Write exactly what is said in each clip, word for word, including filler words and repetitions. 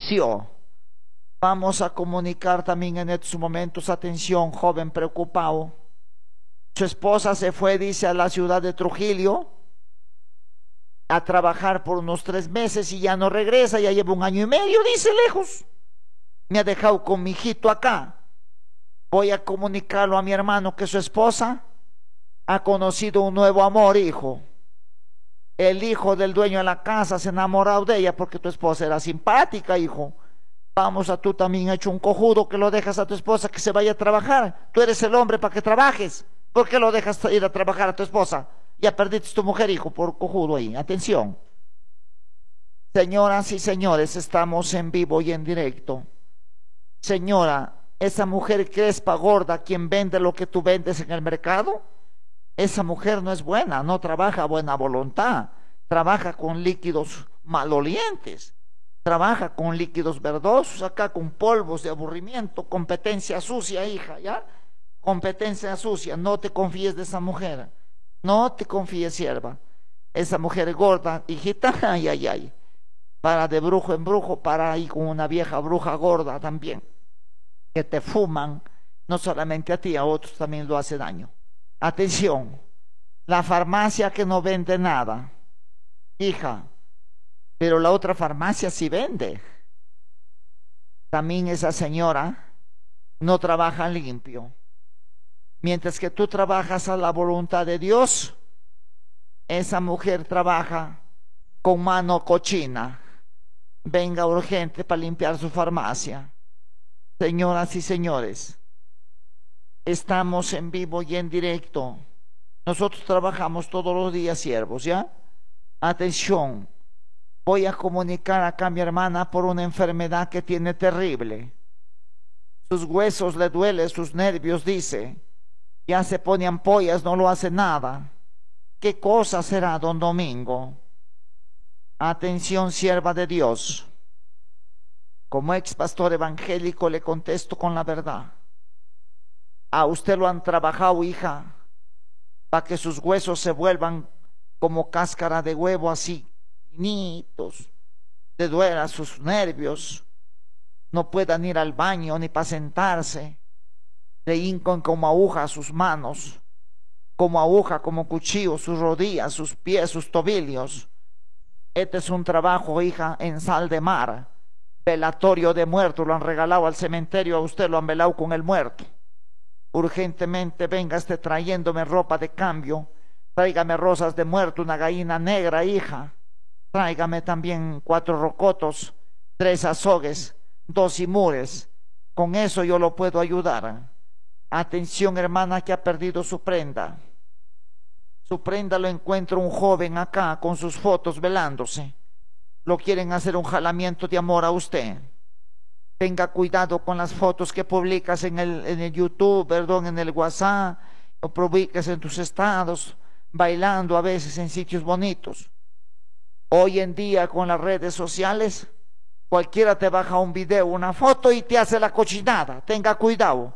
divorció. Vamos a comunicar también en estos momentos, atención, joven preocupado. Su esposa se fue, dice, a la ciudad de Trujillo a trabajar por unos tres meses y ya no regresa, ya lleva un año y medio, dice, lejos. Me ha dejado con mi hijito acá. Voy a comunicarlo a mi hermano que su esposa ha conocido un nuevo amor, hijo. El hijo del dueño de la casa se ha enamorado de ella porque tu esposa era simpática, hijo. Vamos a tú también hecho un cojudo que lo dejas a tu esposa que se vaya a trabajar. Tú eres el hombre para que trabajes. ¿Por qué lo dejas ir a trabajar a tu esposa? Ya perdiste tu mujer, hijo, por cojudo ahí. Atención. Señoras y señores, estamos en vivo y en directo. Señora, esa mujer crespa, gorda, quien vende lo que tú vendes en el mercado, esa mujer no es buena, no trabaja a buena voluntad, trabaja con líquidos malolientes, trabaja con líquidos verdosos, acá con polvos de aburrimiento, competencia sucia, hija, ¿ya? Competencia sucia, no te confíes de esa mujer, no te confíes, sierva. Esa mujer gorda, hijita, ay, ay, ay, para de brujo en brujo, para ahí con una vieja bruja gorda también, que te fuman, no solamente a ti, a otros también lo hace daño. Atención, la farmacia que no vende nada, hija, pero la otra farmacia sí vende. También esa señora no trabaja limpio. Mientras que tú trabajas a la voluntad de Dios, esa mujer trabaja con mano cochina. Venga urgente para limpiar su farmacia. Señoras y señores, estamos en vivo y en directo. Nosotros trabajamos todos los días, siervos, ¿ya? Atención, voy a comunicar acá a mi hermana por una enfermedad que tiene terrible. Sus huesos le duelen, sus nervios, dice. Ya se pone ampollas, no lo hace nada. ¿Qué cosa será, don Domingo? Atención, sierva de Dios. Como ex pastor evangélico le contesto con la verdad. A usted lo han trabajado, hija, para que sus huesos se vuelvan como cáscara de huevo, así, finitos, le duela sus nervios, no puedan ir al baño ni para sentarse, le hincan como aguja sus manos, como aguja, como cuchillo, sus rodillas, sus pies, sus tobillos. Este es un trabajo, hija, en sal de mar, velatorio de muertos, lo han regalado al cementerio, a usted lo han velado con el muerto. Urgentemente venga este trayéndome ropa de cambio, tráigame rosas de muerto, una gallina negra, hija, tráigame también cuatro rocotos, tres azogues, dos imures, con eso yo lo puedo ayudar. Atención, hermana, que ha perdido su prenda. Su prenda lo encuentra un joven acá con sus fotos velándose. Lo quieren hacer un jalamiento de amor a usted. Tenga cuidado con las fotos que publicas en el, en el YouTube, perdón, en el WhatsApp, o publicas en tus estados, bailando a veces en sitios bonitos. Hoy en día con las redes sociales, cualquiera te baja un video, una foto y te hace la cochinada. Tenga cuidado.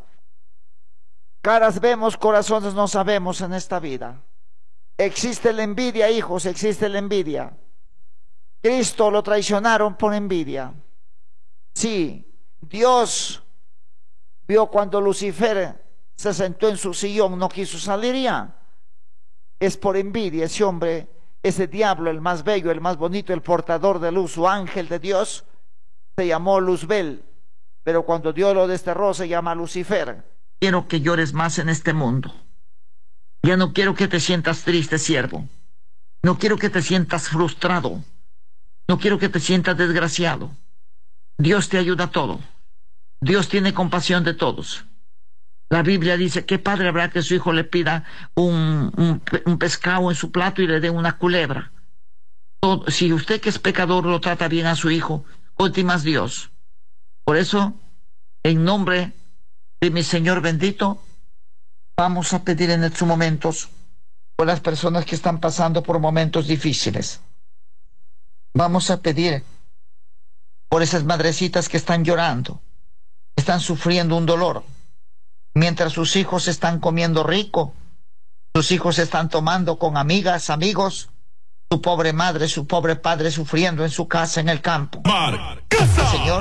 Caras vemos, corazones no sabemos en esta vida. Existe la envidia, hijos, existe la envidia. Cristo lo traicionaron por envidia. Sí, Dios vio cuando Lucifer se sentó en su sillón, no quiso salir ya. Es por envidia. Ese hombre, ese diablo, el más bello, el más bonito, el portador de luz, su ángel de Dios, se llamó Luzbel, pero cuando Dios lo desterró se llama Lucifer. Quiero que llores más en este mundo. Ya no quiero que te sientas triste, siervo. No quiero que te sientas frustrado. No quiero que te sientas desgraciado. Dios te ayuda a todo. Dios tiene compasión de todos. La Biblia dice, ¿qué padre habrá que su hijo le pida un, un, un pescado en su plato y le dé una culebra? Todo, si usted que es pecador lo trata bien a su hijo, cuente más Dios. Por eso, en nombre de mi Señor bendito, vamos a pedir en estos momentos por las personas que están pasando por momentos difíciles. Vamos a pedir por esas madrecitas que están llorando, están sufriendo un dolor, mientras sus hijos están comiendo rico, sus hijos están tomando con amigas, amigos, su pobre madre, su pobre padre sufriendo en su casa, en el campo. Señor,